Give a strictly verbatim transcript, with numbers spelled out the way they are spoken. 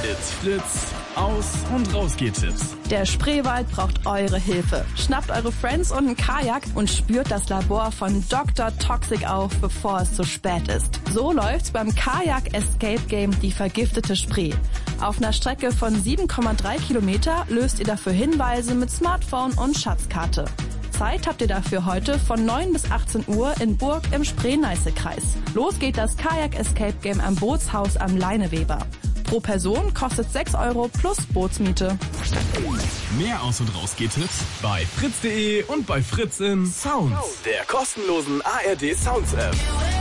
It's Fritz Aus- und Rausgehtipps. Der Spreewald braucht eure Hilfe. Schnappt eure Friends und einen Kajak und spürt das Labor von Doktor Toxic auf, bevor es zu spät ist. So läuft's beim Kajak Escape Game Die vergiftete Spree. Auf einer Strecke von sieben Komma drei Kilometer löst ihr dafür Hinweise mit Smartphone und Schatzkarte. Zeit habt ihr dafür heute von neun bis achtzehn Uhr in Burg im Spree-Neiße-Kreis. Los geht das Kajak Escape Game am Bootshaus am Leineweber. Pro Person kostet sechs Euro plus Bootsmiete. Mehr Aus- und Rausgehtipps bei fritz punkt de und bei Fritz in Sounds, der kostenlosen A R D Sounds App.